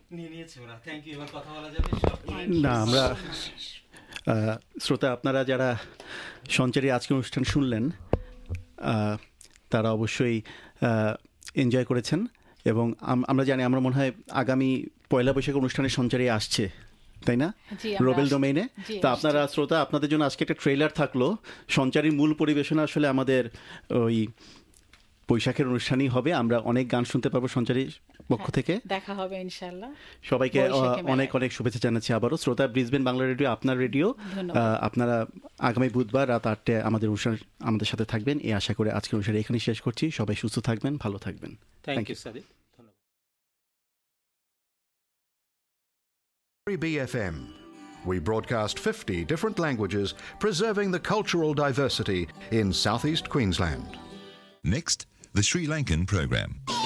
নিয়ে নিয়েছে ওরা। Thank you. এবার কথা বলা যাবে সব। না, আমরা শ্রোতা আপনারা যারা সঞ্চারী আজকের অনুষ্ঠান শুনলেন তারা অবশ্যই এনজয় করেছেন এবং আমরা জানি, আমরা মনে হয় আগামী পয়লা বৈশাখ অনুষ্ঠানে সঞ্চারী আসছে, তাই না, রোবেল ডোমেইনে? তা আপনারা শ্রোতা, আপনাদের জন্য আজকে একটা ট্রেলার থাকলো। সঞ্চারীর মূল পরিবেশনা আসলে আমাদের ওই বৈশাখের অনুষ্ঠানই হবে। আমরা অনেক গান শুনতে পারবো সঞ্চারীর পক্ষ থেকে। দেখা হবে ইনশাআল্লাহ। সবাইকে অনেক অনেক শুভেচ্ছা জানাচ্ছি আবারও। শ্রোতা, ব্রিসবেন বাংলা রেডিও আপনার রেডিও। আপনারা আগামী বুধবার রাত 8টায় আমাদের অনুষ্ঠান আমাদের সাথে থাকবেন এই আশা করে আজকের অনুষ্ঠান এখানেই শেষ করছি। সবাই সুস্থ থাকবেন, ভালো থাকবেন। Thank you Sadiq. BFM. We broadcast 50 different languages, preserving the cultural diversity in southeast Queensland. Next, the Sri Lankan program.